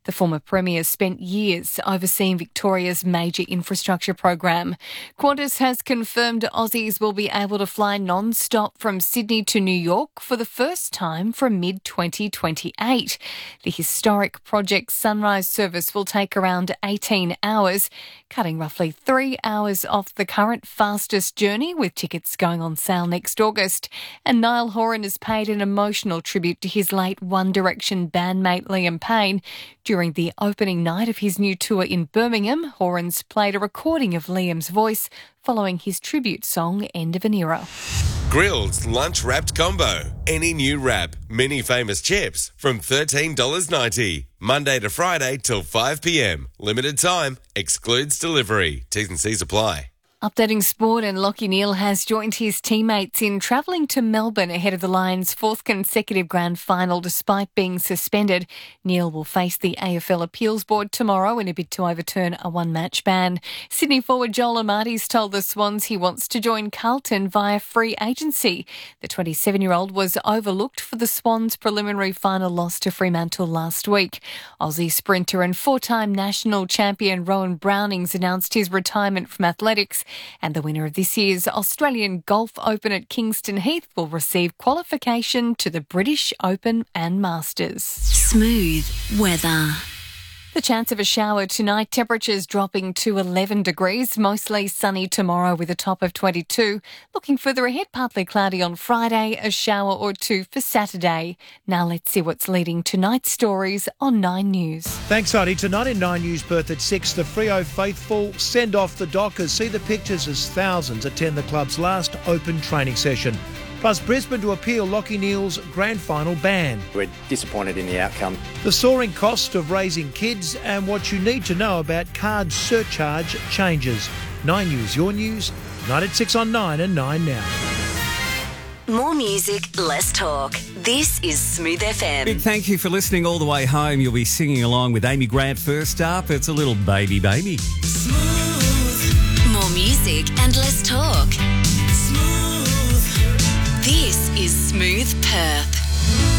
The former Premier spent years overseeing Victoria's major infrastructure program. Qantas has confirmed Aussies will be able to fly non-stop from Sydney to New York for the first time from mid-2028. The historic Project Sunrise service will take around 18 hours, cutting roughly 3 hours off the current fastest journey, with tickets going on sale next August. And Niall Horan has paid an emotional tribute to his late One Direction bandmate Liam Payne. During the opening night of his new tour in Birmingham, Horan's played a recording of Liam's voice following his tribute song End of an Era. Grill's lunch wrapped combo. Any new wrap, mini famous chips from $13.90. Monday to Friday till 5 p.m. Limited time. Excludes delivery. T's and C's apply. Updating sport, and Lachie Neale has joined his teammates in travelling to Melbourne ahead of the Lions' fourth consecutive grand final despite being suspended. Neale will face the AFL Appeals Board tomorrow in a bid to overturn a one-match ban. Sydney forward Joel Amartey's told the Swans he wants to join Carlton via free agency. The 27-year-old was overlooked for the Swans' preliminary final loss to Fremantle last week. Aussie sprinter and four-time national champion Rowan Brownings announced his retirement from athletics. And the winner of this year's Australian Golf Open at Kingston Heath will receive qualification to the British Open and Masters. Smooth weather. The chance of a shower tonight, temperatures dropping to 11 degrees, mostly sunny tomorrow with a top of 22. Looking further ahead, partly cloudy on Friday, a shower or two for Saturday. Now let's see what's leading tonight's stories on 9 News. Thanks, Heidi. Tonight in 9 News, Perth at 6, the Freo faithful send off the Dockers. See the pictures as thousands attend the club's last open training session. Plus, Brisbane to appeal Lachie Neale's grand final ban. We're disappointed in the outcome. The soaring cost of raising kids and what you need to know about card surcharge changes. 9 News, your news, night at 6 on 9 and 9 now. More music, less talk. This is Smooth FM. Big thank you for listening all the way home. You'll be singing along with Amy Grant first up. It's a little baby, baby. Smooth. More music and less talk. This is Smooth Perth.